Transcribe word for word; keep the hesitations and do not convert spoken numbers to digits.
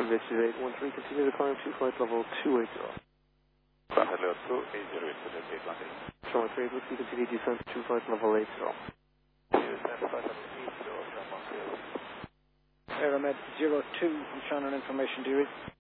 Investigate one three, continue to climb to flight level two eighty. Hello, two eight zero, eight one eight. Charlie three, let's continue descent to flight level eighty. Aeromed zero two, I'm trying an information, do you read?